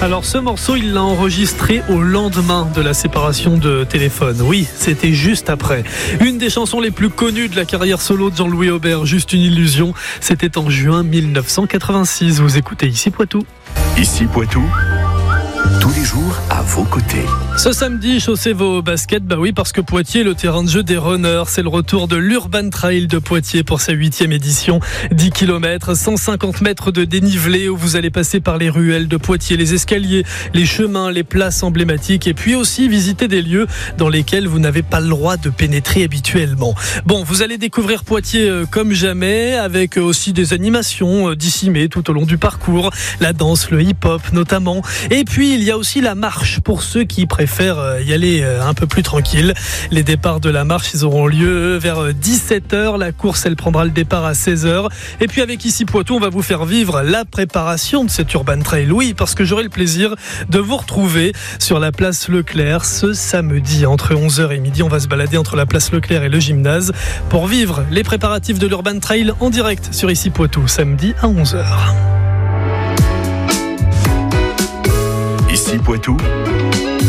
Alors ce morceau, il l'a enregistré au lendemain de la séparation de Téléphone. Oui, c'était juste après. Une des chansons les plus connues de la carrière solo de Jean-Louis Aubert, Juste une illusion. C'était en juin 1986. Vous écoutez Ici Poitou. Ici Poitou, tous les jours à vos côtés. Ce samedi, chaussez vos baskets, oui, parce que Poitiers est le terrain de jeu des runners. C'est le retour de l'Urban Trail de Poitiers pour sa 8e édition. 10 km, 150 mètres de dénivelé où vous allez passer par les ruelles de Poitiers, les escaliers, les chemins, les places emblématiques et puis aussi visiter des lieux dans lesquels vous n'avez pas le droit de pénétrer habituellement. Bon, vous allez découvrir Poitiers comme jamais avec aussi des animations dissimées tout au long du parcours, la danse, le hip-hop notamment. Et puis, il y a aussi la marche pour ceux qui préfèrent y aller un peu plus tranquille. Les départs de la marche, ils auront lieu vers 17h. La course, elle prendra le départ à 16h. Et puis avec Ici Poitou, on va vous faire vivre la préparation de cet Urban Trail. Oui, parce que j'aurai le plaisir de vous retrouver sur la place Leclerc ce samedi entre 11h et midi. On va se balader entre la place Leclerc et le gymnase pour vivre les préparatifs de l'Urban Trail en direct sur Ici Poitou, samedi à 11h. Ici Poitou,